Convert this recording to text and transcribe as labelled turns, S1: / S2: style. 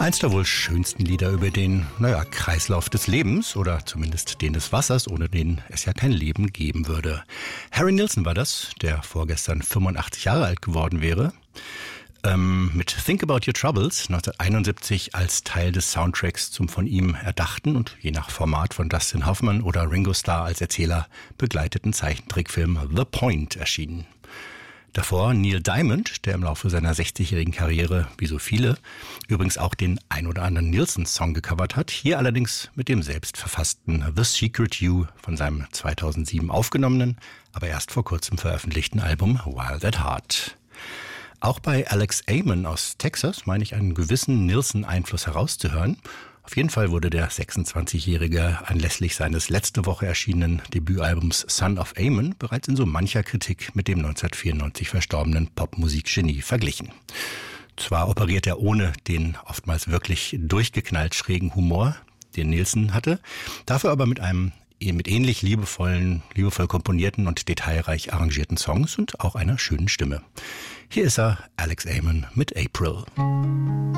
S1: Eins der wohl schönsten Lieder über den, Kreislauf des Lebens oder zumindest den des Wassers, ohne den es ja kein Leben geben würde. Harry Nilsson war das, der vorgestern 85 Jahre alt geworden wäre. Mit Think About Your Troubles 1971 als Teil des Soundtracks zum von ihm erdachten und je nach Format von Dustin Hoffman oder Ringo Starr als Erzähler begleiteten Zeichentrickfilm The Point erschienen. Davor Neil Diamond, der im Laufe seiner 60-jährigen Karriere, wie so viele, übrigens auch den ein oder anderen Nilsson-Song gecovert hat, hier allerdings mit dem selbst verfassten The Secret You von seinem 2007 aufgenommenen, aber erst vor kurzem veröffentlichten Album Wild at Heart. Auch bei Alex Amon aus Texas meine ich einen gewissen Nilsson-Einfluss herauszuhören. Auf jeden Fall wurde der 26-Jährige anlässlich seines letzte Woche erschienenen Debütalbums Son of Amon bereits in so mancher Kritik mit dem 1994 verstorbenen Popmusikgenie verglichen. Zwar operiert er ohne den oftmals wirklich durchgeknallt schrägen Humor, den Nilsson hatte, dafür aber mit ähnlich liebevoll komponierten und detailreich arrangierten Songs und auch einer schönen Stimme. Hier ist er, Alex Amon mit April.